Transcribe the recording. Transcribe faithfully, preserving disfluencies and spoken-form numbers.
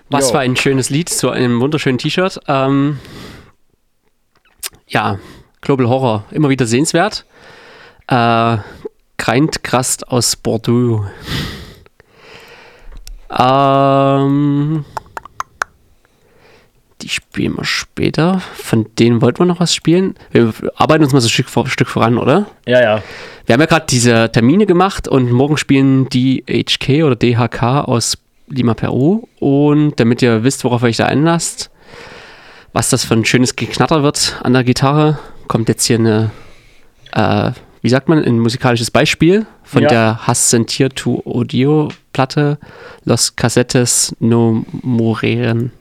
Was Jo. für ein schönes Lied zu einem wunderschönen T-Shirt. Ähm, ja, Global Horror, immer wieder sehenswert. Äh, Grindcrust aus Bordeaux. Ähm, die spielen wir später. Von denen wollten wir noch was spielen. Wir arbeiten uns mal so ein Stück, vor, Stück voran, oder? Ja, ja. Wir haben ja gerade diese Termine gemacht und morgen spielen die H K oder D H K aus Lima, Peru. Und damit ihr wisst, worauf ihr euch da einlasst, was das für ein schönes Geknatter wird an der Gitarre, kommt jetzt hier eine, äh, wie sagt man, ein musikalisches Beispiel von Ja. der Hassentir tu Audio Platte Los Casetes no Morieren.